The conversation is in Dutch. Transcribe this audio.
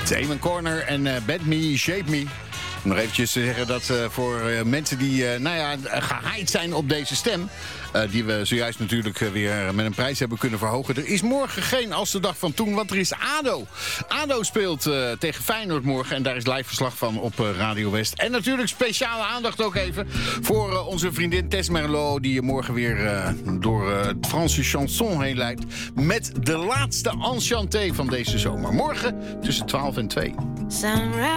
Damon Corner en Bend Me, Shape Me. Om nog eventjes te zeggen dat voor mensen die gehyped zijn op deze stem... die we zojuist natuurlijk weer met een prijs hebben kunnen verhogen. Er is morgen geen als de dag van toen, want er is ADO. ADO speelt tegen Feyenoord morgen en daar is live verslag van op Radio West. En natuurlijk speciale aandacht ook even voor onze vriendin Tess Merlot... die je morgen weer door het Franse chanson heen leidt... met de laatste enchanté van deze zomer. Morgen tussen 12 en 2. Sunrise.